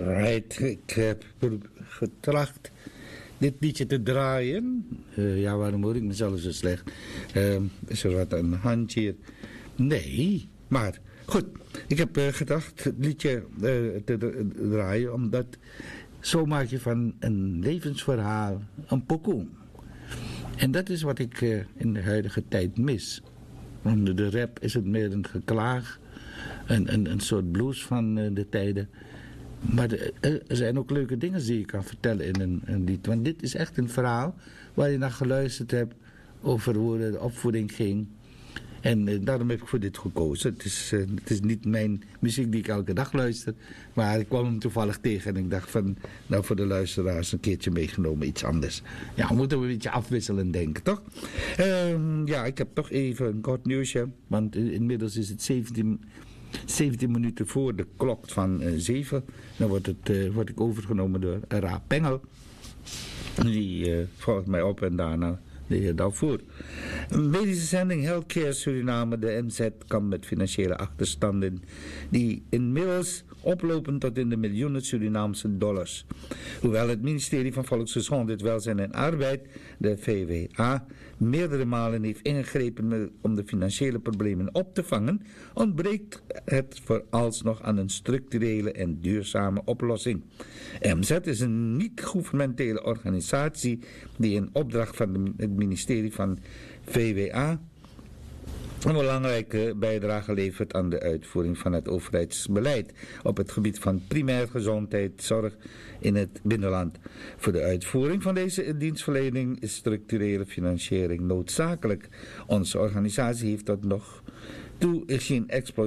Right, ik heb getracht dit liedje te draaien. Ja, waarom hoor ik mezelf zo slecht? Is er wat aan de hand hier? Nee, maar goed. Ik heb gedacht het liedje te draaien, omdat zo maak je van een levensverhaal een pokoe. En dat is wat ik in de huidige tijd mis. Onder de rap is het meer een geklaag, een soort blues van de tijden. Maar er zijn ook leuke dingen die je kan vertellen in een lied. Want dit is echt een verhaal waar je naar geluisterd hebt over hoe de opvoeding ging. En daarom heb ik voor dit gekozen. Het is niet mijn muziek die ik elke dag luister. Maar ik kwam hem toevallig tegen en ik dacht van, nou, voor de luisteraars een keertje meegenomen, iets anders. Ja, we moeten een beetje afwisselend denken, toch? Ja, ik heb toch even een kort nieuwsje. Want inmiddels is het 17 minuten voor de klok van 7. Dan word ik overgenomen door Ra Pengel. Die volgt mij op en daarna de heer Dalvoer. Een medische zending Healthcare Suriname, de MZ, kan met financiële achterstanden die inmiddels oplopen tot in de miljoenen Surinaamse dollars. Hoewel het ministerie van Volksgezondheid, Welzijn en Arbeid, de VWA, meerdere malen heeft ingegrepen om de financiële problemen op te vangen, ontbreekt het vooralsnog aan een structurele en duurzame oplossing. MZ is een niet-gouvernementele organisatie die in opdracht van het ministerie van VWA een belangrijke bijdrage levert aan de uitvoering van het overheidsbeleid op het gebied van primair gezondheidszorg in het binnenland. Voor de uitvoering van deze dienstverlening is structurele financiering noodzakelijk. Onze organisatie heeft tot nog toe geen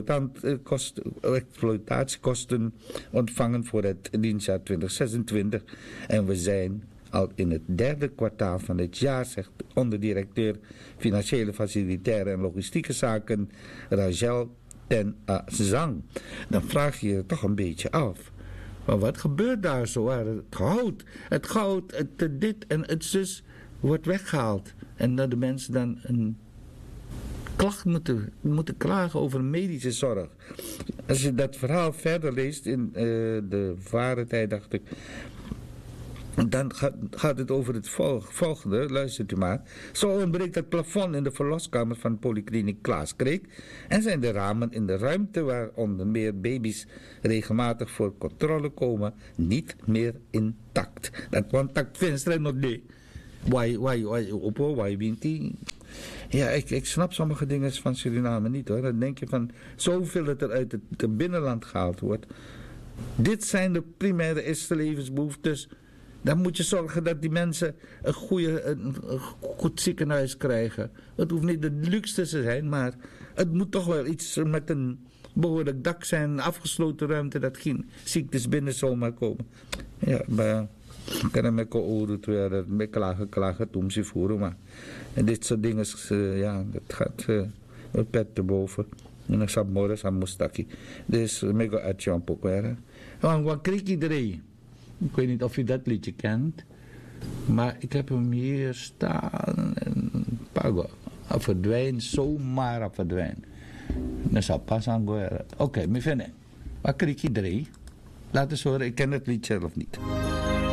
exploitatiekosten ontvangen voor het dienstjaar 2026 en we zijn al in het derde kwartaal van dit jaar, zegt onderdirecteur Financiële Facilitaire en Logistieke Zaken Rachel Ten Zang. Dan vraag je je toch een beetje af. Maar wat gebeurt daar zo? Het goud, het dit en het zus wordt weggehaald. En dat de mensen dan een klacht moeten klagen over medische zorg. Als je dat verhaal verder leest in de Varentijd, dacht ik, dan gaat het over het volgende, luistert u maar. Zo ontbreekt het plafond in de verloskamer van polykliniek Klaas Kreek en zijn de ramen in de ruimte waar onder meer baby's regelmatig voor controle komen niet meer intact. Dat contact venster nog niet. Why wint die? Ja, ik snap sommige dingen van Suriname niet hoor. Dan denk je van zoveel dat er uit het binnenland gehaald wordt. Dit zijn de primaire eerste levensbehoeftes. Dan moet je zorgen dat die mensen een goed ziekenhuis krijgen. Het hoeft niet de luxe te zijn, maar het moet toch wel iets met een behoorlijk dak zijn, een afgesloten ruimte, dat geen ziektes binnen zomaar komen. Ja, maar kan er met koolroet weer met klagen om ze voeren, maar en dit soort dingen, ja, dat gaat het pet te boven. En dan sap morgen aan mustaki. Dus mega uit Jean Poquera. Wat kreeg iedereen? Ik weet niet of je dat liedje kent, maar ik heb hem hier staan. Pago, verdwijn, zomaar verdwijn. Dat zal pas aan gaan. Oké, me vinden. Wat kreeg iedereen? Laat eens horen, ik ken het lied zelf niet.